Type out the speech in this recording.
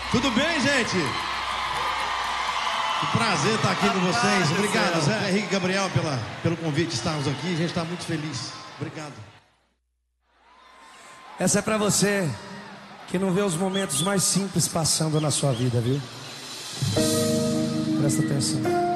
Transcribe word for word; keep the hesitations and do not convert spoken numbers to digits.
Tudo bem, gente? Que prazer estar aqui com vocês. Obrigado, Zé Henrique e Gabriel, pela, pelo convite de estarmos aqui. A gente está muito feliz. Obrigado. Essa é pra você que não vê os momentos mais simples passando na sua vida, viu? Presta atenção.